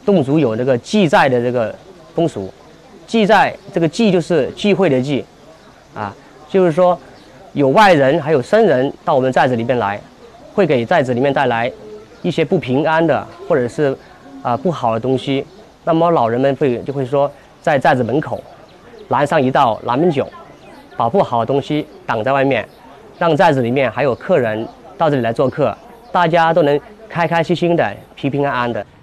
侗族有这个祭寨的这个风俗，祭寨这个祭就是聚会的祭，啊，就是说有外人还有僧人到我们寨子里面来，会给寨子里面带来一些不平安的或者是不好的东西。那么老人们就会说，在寨子门口拦上一道拦门囧，把不好的东西挡在外面，让寨子里面还有客人到这里来做客，大家都能开开心心的、平平安安的。